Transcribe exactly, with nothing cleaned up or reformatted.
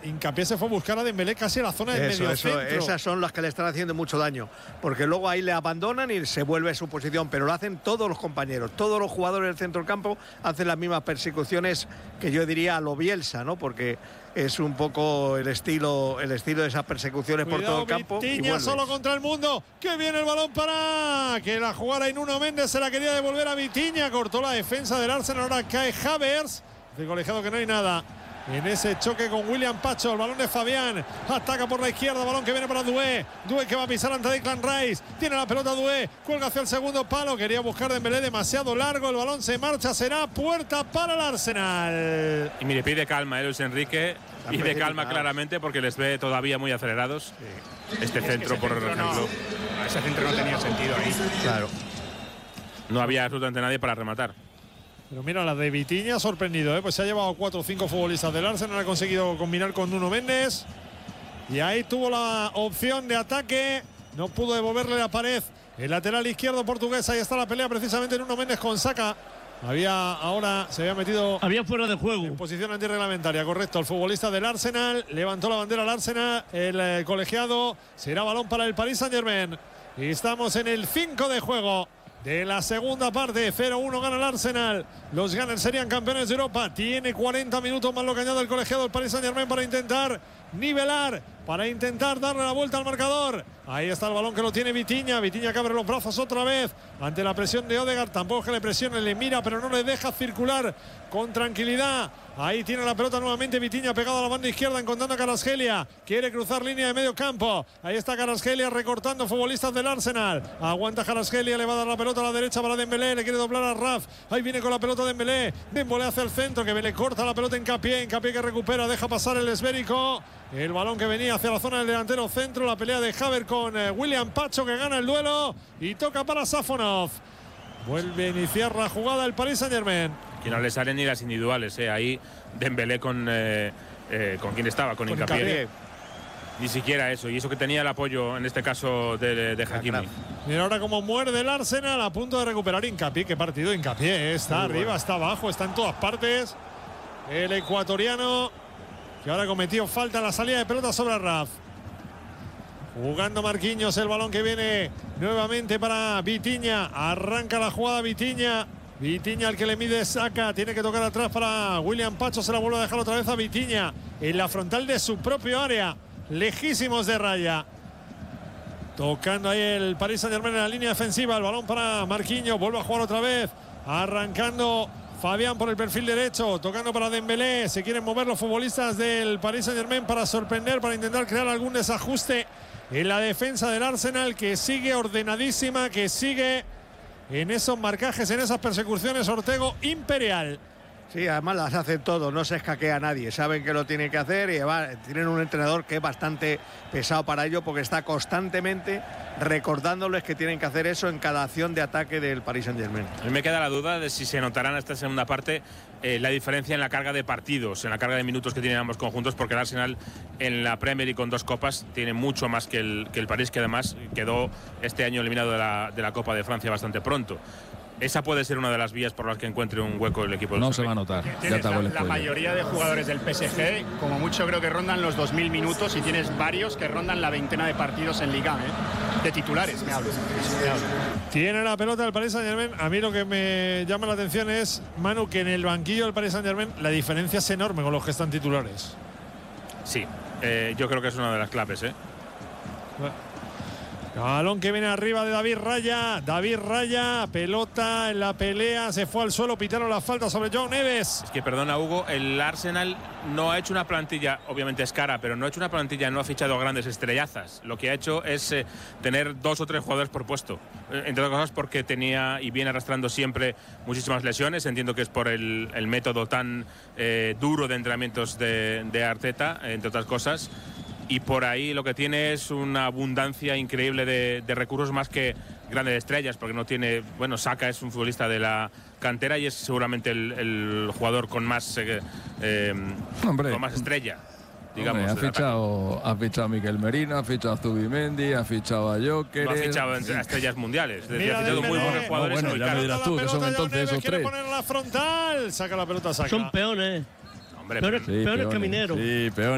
Hincapié se fue a buscar a Dembélé casi a la zona del eso, medio eso, centro. Esas son las que le están haciendo mucho daño, porque luego ahí le abandonan y se vuelve a su posición, pero lo hacen todos los compañeros, todos los jugadores del centro del campo hacen las mismas persecuciones que yo diría a lo Bielsa, ¿no? Porque es un poco el estilo el estilo de esas persecuciones. Cuidado, por todo el campo. Vitinha solo contra el mundo. Que viene el balón para que la jugara y Nuno Méndez se la quería devolver a Vitinha. Cortó la defensa del Arsenal. Ahora cae Havertz. El colegiado que no hay nada. En ese choque con William Pacho, el balón de Fabián, ataca por la izquierda, balón que viene para Doué, Doué que va a pisar ante Declan Rice, tiene la pelota Doué, cuelga hacia el segundo palo, quería buscar Dembélé demasiado largo, el balón se marcha, será puerta para el Arsenal. Y mire, pide calma, ¿eh, Luis Enrique, pide calma claramente porque les ve todavía muy acelerados. Sí. Este centro, es que ese por centro ejemplo. No, ese centro no tenía sentido ahí. Claro. No había absolutamente nadie para rematar. Pero mira, la de Vitinha sorprendido, ¿eh? Pues se ha llevado cuatro o cinco futbolistas del Arsenal, ha conseguido combinar con Nuno Méndez. Y ahí tuvo la opción de ataque, no pudo devolverle la pared. El lateral izquierdo portugués, ahí está la pelea precisamente Nuno Méndez con Saka. Había ahora, se había metido... Había fuera de juego. En posición antirreglamentaria, correcto. El futbolista del Arsenal, levantó la bandera al Arsenal, el eh, colegiado, será balón para el Paris Saint-Germain. Y estamos en el cinco de juego de la segunda parte. Cero uno gana el Arsenal. Los Gunners serían campeones de Europa. Tiene cuarenta minutos más lo que añade el colegiado del Paris Saint-Germain para intentar nivelar, para intentar darle la vuelta al marcador. Ahí está el balón que lo tiene Vitinha. Vitinha que abre los brazos otra vez ante la presión de Odegaard. Tampoco que le presione, le mira, pero no le deja circular con tranquilidad. Ahí tiene la pelota nuevamente Vitinha pegado a la banda izquierda, encontrando a Kvaratskhelia. Quiere cruzar línea de medio campo. Ahí está Kvaratskhelia recortando futbolistas del Arsenal. Aguanta Kvaratskhelia, le va a dar la pelota a la derecha para Dembélé. Le quiere doblar a Raf. Ahí viene con la pelota Dembélé. Dembélé hacia el centro, que le corta la pelota en Hincapié. Hincapié que recupera, deja pasar el esférico. El balón que venía hacia la zona del delantero centro. La pelea de Havertz con eh, William Pacho, que gana el duelo. Y toca para Safonov. Vuelve a iniciar la jugada el Paris Saint-Germain. Que no le salen ni las individuales, ¿eh? Ahí Dembélé con... Eh, eh, ¿Con quién estaba? Con, con Hincapié. Ni siquiera eso. Y eso que tenía el apoyo, en este caso, de, de Hakimi. Mira ahora cómo muerde el Arsenal, a punto de recuperar Hincapié. Qué partido Hincapié. Está Muy arriba, bueno. Está abajo, está en todas partes. El ecuatoriano, que ahora ha cometido falta en la salida de pelota sobre Raf. Jugando Marquinhos, el balón que viene nuevamente para Vitinha. Arranca la jugada Vitinha. Vitinha al que le mide Saka. Tiene que tocar atrás para William Pacho. Se la vuelve a dejar otra vez a Vitinha. En la frontal de su propio área. Lejísimos de raya. Tocando ahí el Paris Saint-Germain en la línea defensiva. El balón para Marquinhos. Vuelve a jugar otra vez. Arrancando Fabián por el perfil derecho. Tocando para Dembélé. Se quieren mover los futbolistas del Paris Saint-Germain para sorprender, para intentar crear algún desajuste en la defensa del Arsenal, que sigue ordenadísima, que sigue en esos marcajes, en esas persecuciones. Ortego imperial. Sí, además las hace todo, no se escaquea a nadie, saben que lo tienen que hacer y va, tienen un entrenador que es bastante pesado para ello, porque está constantemente recordándoles que tienen que hacer eso en cada acción de ataque del Paris Saint-Germain. A mí me queda la duda de si se notará en esta segunda parte eh, la diferencia en la carga de partidos, en la carga de minutos que tienen ambos conjuntos, porque el Arsenal en la Premier y con dos copas tiene mucho más que el, que el París, que además quedó este año eliminado de la, de la Copa de Francia bastante pronto. Esa puede ser una de las vías por las que encuentre un hueco el equipo. No se va a notar. Ya la, la mayoría de jugadores del P S G, como mucho creo que rondan los dos mil minutos, y tienes varios que rondan la veintena de partidos en Liga, ¿eh? De titulares, me hablo. me hablo. Tiene la pelota el Paris Saint-Germain. A mí lo que me llama la atención es, Manu, que en el banquillo del Paris Saint-Germain la diferencia es enorme con los que están titulares. Sí, eh, yo creo que es una de las claves, ¿eh? Bueno. Balón que viene arriba de David Raya. David Raya, pelota en la pelea, se fue al suelo, pitaron la falta sobre João Neves. Es que, perdona, Hugo, el Arsenal no ha hecho una plantilla, obviamente es cara, pero no ha hecho una plantilla, no ha fichado grandes estrellazas. Lo que ha hecho es eh, tener dos o tres jugadores por puesto. Eh, entre otras cosas porque tenía y viene arrastrando siempre muchísimas lesiones. Entiendo que es por el, el método tan eh, duro de entrenamientos de, de Arteta, entre otras cosas. Y por ahí lo que tiene es una abundancia increíble de, de recursos, más que grandes estrellas, porque no tiene... Bueno, Saka es un futbolista de la cantera y es seguramente el, el jugador con más, eh, eh, con más estrella, digamos. Hombre, ha, fichado, ha fichado a Mikel Merino, ha fichado a Zubimendi, ha fichado a Joker. No ha fichado a estrellas mundiales. Es decir, Mira, ha fichado muy buenos jugadores. No, bueno, ya me dirás tú, que son entonces esos tres. Poner la frontal, saca la pelota, saca. Son peones. Hombre, peones, sí, peones peones, camineros. Sí, peones.